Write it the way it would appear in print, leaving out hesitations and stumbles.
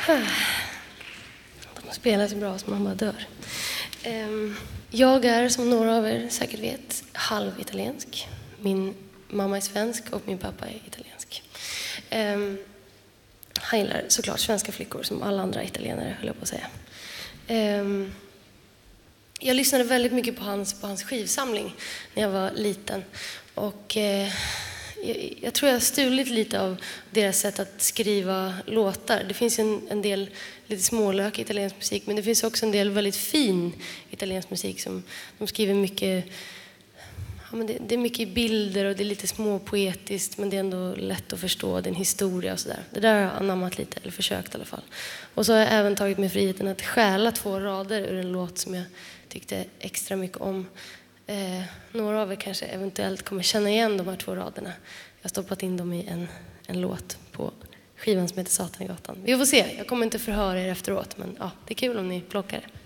De spelar så bra som man bara dör. Jag är, som några av er säkert vet, halvitaliensk. Min mamma är svensk och min pappa är italiensk. Han gillar såklart svenska flickor som alla andra italienare, höll jag på att säga. Jag lyssnade väldigt mycket på hans skivsamling när jag var liten. Och jag tror jag har stulit lite av deras sätt att skriva låtar. Det finns en del lite smålök italiensk musik, men det finns också en del väldigt fin italiensk musik som de skriver mycket. Ja, men det är mycket bilder och det är lite småpoetiskt, men det är ändå lätt att förstå den historia och sådär. Det där har jag anammat lite, eller försökt i alla fall. Och så har jag även tagit mig friheten att stjäla 2 rader ur en låt som jag tyckte extra mycket om. Några av er kanske eventuellt kommer känna igen de här 2 raderna. Jag har stoppat in dem i en låt på skivan som heter Satangatan. Vi får se, jag kommer inte förhöra er efteråt, men ja, det är kul om ni plockar det.